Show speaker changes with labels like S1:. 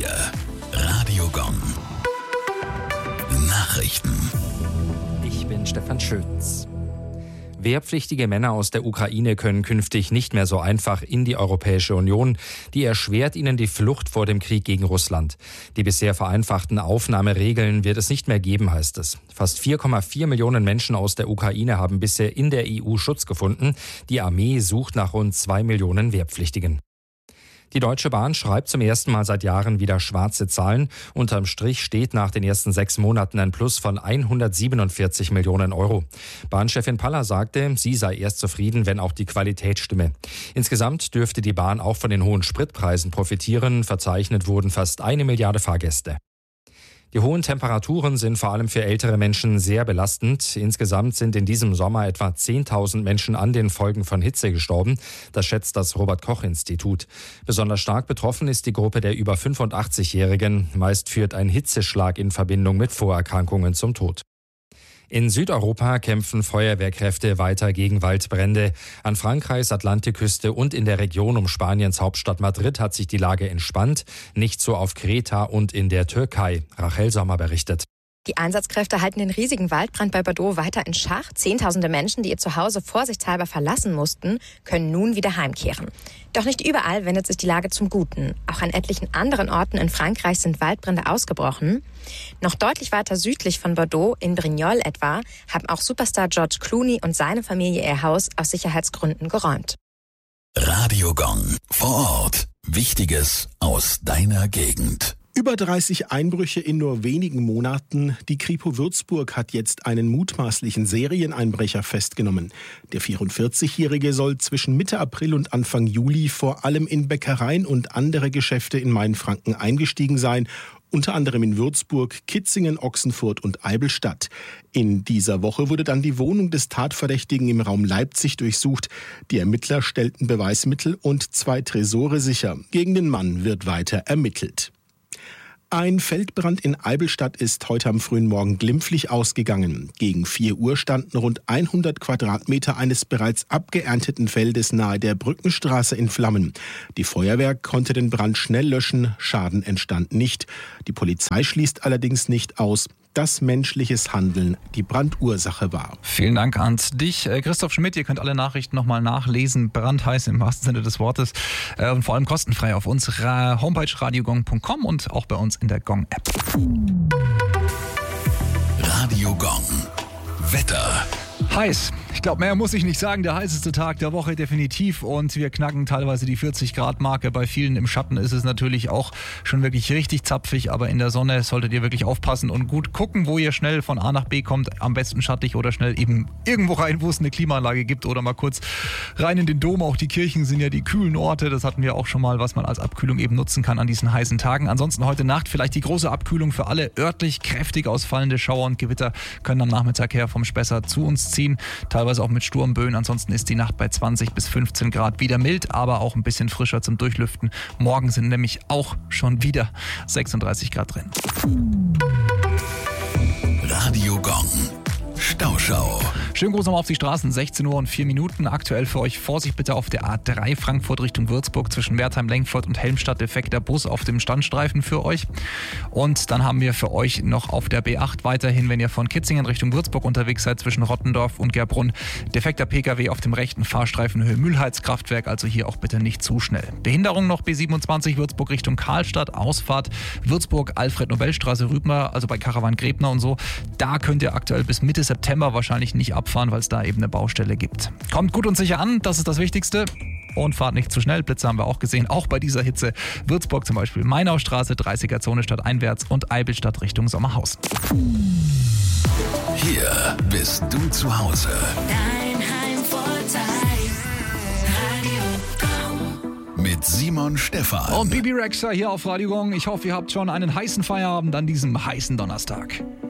S1: 4. Radio Gong. Nachrichten.
S2: Ich bin Stefan Schütz. Wehrpflichtige Männer aus der Ukraine können künftig nicht mehr so einfach in die Europäische Union. Die erschwert ihnen die Flucht vor dem Krieg gegen Russland. Die bisher vereinfachten Aufnahmeregeln wird es nicht mehr geben, heißt es. Fast 4,4 Millionen Menschen aus der Ukraine haben bisher in der EU Schutz gefunden. Die Armee sucht nach rund 2 Millionen Wehrpflichtigen. Die Deutsche Bahn schreibt zum ersten Mal seit Jahren wieder schwarze Zahlen. Unterm Strich steht nach den ersten 6 Monaten ein Plus von 147 Millionen Euro. Bahnchefin Paller sagte, sie sei erst zufrieden, wenn auch die Qualität stimme. Insgesamt dürfte die Bahn auch von den hohen Spritpreisen profitieren. Verzeichnet wurden fast 1 Milliarde Fahrgäste. Die hohen Temperaturen sind vor allem für ältere Menschen sehr belastend. Insgesamt sind in diesem Sommer etwa 10.000 Menschen an den Folgen von Hitze gestorben. Das schätzt das Robert-Koch-Institut. Besonders stark betroffen ist die Gruppe der über 85-Jährigen. Meist führt ein Hitzeschlag in Verbindung mit Vorerkrankungen zum Tod. In Südeuropa kämpfen Feuerwehrkräfte weiter gegen Waldbrände. An Frankreichs Atlantikküste und in der Region um Spaniens Hauptstadt Madrid hat sich die Lage entspannt. Nicht so auf Kreta und in der Türkei. Rachel Sommer berichtet.
S3: Die Einsatzkräfte halten den riesigen Waldbrand bei Bordeaux weiter in Schach. Zehntausende Menschen, die ihr Zuhause vorsichtshalber verlassen mussten, können nun wieder heimkehren. Doch nicht überall wendet sich die Lage zum Guten. Auch an etlichen anderen Orten in Frankreich sind Waldbrände ausgebrochen. Noch deutlich weiter südlich von Bordeaux, in Brignoles etwa, haben auch Superstar George Clooney und seine Familie ihr Haus aus Sicherheitsgründen geräumt.
S1: Radio Gong. Vor Ort. Wichtiges aus deiner Gegend.
S4: Über 30 Einbrüche in nur wenigen Monaten. Die Kripo Würzburg hat jetzt einen mutmaßlichen Serieneinbrecher festgenommen. Der 44-Jährige soll zwischen Mitte April und Anfang Juli vor allem in Bäckereien und andere Geschäfte in Mainfranken eingestiegen sein. Unter anderem in Würzburg, Kitzingen, Ochsenfurt und Eidelstadt. In dieser Woche wurde dann die Wohnung des Tatverdächtigen im Raum Leipzig durchsucht. Die Ermittler stellten Beweismittel und 2 Tresore sicher. Gegen den Mann wird weiter ermittelt. Ein Feldbrand in Eidelstadt ist heute am frühen Morgen glimpflich ausgegangen. Gegen 4 Uhr standen rund 100 Quadratmeter eines bereits abgeernteten Feldes nahe der Brückenstraße in Flammen. Die Feuerwehr konnte den Brand schnell löschen, Schaden entstand nicht. Die Polizei schließt allerdings nicht aus, dass menschliches Handeln die Brandursache war.
S5: Vielen Dank an dich, Christoph Schmidt. Ihr könnt alle Nachrichten nochmal nachlesen. Brandheiß im wahrsten Sinne des Wortes. Und vor allem kostenfrei auf unserer Homepage radiogong.com und auch bei uns in der Gong-App.
S1: Radio Gong. Wetter.
S5: Heiß. Ich glaube, mehr muss ich nicht sagen. Der heißeste Tag der Woche definitiv und wir knacken teilweise die 40-Grad-Marke. Bei vielen im Schatten ist es natürlich auch schon wirklich richtig zapfig, aber in der Sonne solltet ihr wirklich aufpassen und gut gucken, wo ihr schnell von A nach B kommt. Am besten schattig oder schnell eben irgendwo rein, wo es eine Klimaanlage gibt oder mal kurz rein in den Dom. Auch die Kirchen sind ja die kühlen Orte. Das hatten wir auch schon mal, was man als Abkühlung eben nutzen kann an diesen heißen Tagen. Ansonsten heute Nacht vielleicht die große Abkühlung für alle. Örtlich kräftig ausfallende Schauer und Gewitter können am Nachmittag her vom Spessart zu uns ziehen. Teilweise auch mit Sturmböen. Ansonsten ist die Nacht bei 20 bis 15 Grad wieder mild, aber auch ein bisschen frischer zum Durchlüften. Morgen sind nämlich auch schon wieder 36 Grad drin.
S1: Radio Gong. Stauschau.
S5: Schönen Gruß nochmal auf die Straßen, 16 Uhr und 4 Minuten. Aktuell für euch Vorsicht bitte auf der A3 Frankfurt Richtung Würzburg zwischen Wertheim, Lengfurt und Helmstadt. Defekter Bus auf dem Standstreifen für euch. Und dann haben wir für euch noch auf der B8 weiterhin, wenn ihr von Kitzingen Richtung Würzburg unterwegs seid, zwischen Rottendorf und Gerbrunn, defekter Pkw auf dem rechten Fahrstreifen Höhe Mühlheitskraftwerk, also hier auch bitte nicht zu schnell. Behinderung noch B27 Würzburg Richtung Karlstadt, Ausfahrt Würzburg, Alfred-Nobel-Straße, Rübner, also bei Karawan Grebner und so. Da könnt ihr aktuell bis Mitte September wahrscheinlich nicht abfahren, weil es da eben eine Baustelle gibt. Kommt gut und sicher an, das ist das Wichtigste. Und fahrt nicht zu schnell. Blitze haben wir auch gesehen, auch bei dieser Hitze. Würzburg zum Beispiel, Mainaustraße, 30er-Zone stadteinwärts und Eidelstadt Richtung Sommerhaus.
S1: Hier bist du zu Hause.
S6: Dein Heimvorteil. Radio Gong.
S1: Mit Simon Stephan.
S5: Und Bibi Rexha hier auf Radio Gong. Ich hoffe, ihr habt schon einen heißen Feierabend an diesem heißen Donnerstag.